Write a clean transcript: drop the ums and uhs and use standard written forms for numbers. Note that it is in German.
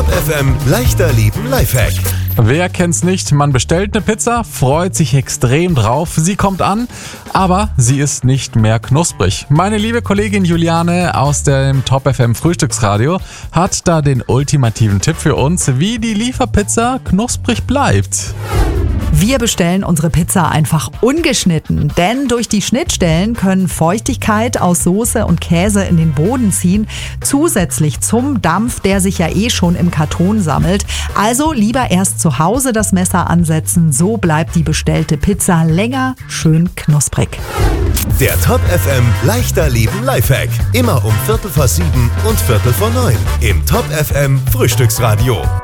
Top FM leichter leben Lifehack. Wer kennt's nicht? Man bestellt eine Pizza, freut sich extrem drauf, sie kommt an, aber sie ist nicht mehr knusprig. Meine liebe Kollegin Juliane aus dem Top FM Frühstücksradio hat da den ultimativen Tipp für uns, wie die Lieferpizza knusprig bleibt. Wir bestellen unsere Pizza einfach ungeschnitten, denn durch die Schnittstellen können Feuchtigkeit aus Soße und Käse in den Boden ziehen, zusätzlich zum Dampf, der sich ja schon im Karton sammelt. Also lieber erst zu Hause das Messer ansetzen, so bleibt die bestellte Pizza länger schön knusprig. Der Top FM leichter leben Lifehack. Immer um 7:15 und 8:45 im Top FM Frühstücksradio.